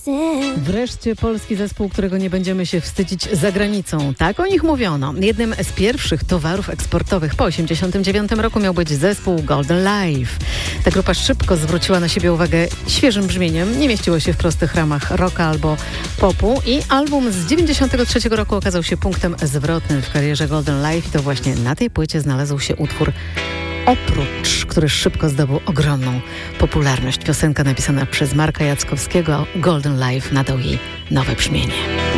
Wreszcie polski zespół, którego nie będziemy się wstydzić za granicą. Tak o nich mówiono. Jednym z pierwszych towarów eksportowych po 1989 roku miał być zespół Golden Life. Ta grupa szybko zwróciła na siebie uwagę świeżym brzmieniem. Nie mieściło się w prostych ramach rocka albo popu i album z 1993 roku okazał się punktem zwrotnym w karierze Golden Life. I to właśnie na tej płycie znalazł się utwór Oprócz, który szybko zdobył ogromną popularność. Piosenka napisana przez Marka Jackowskiego, Golden Life, nadał jej nowe brzmienie.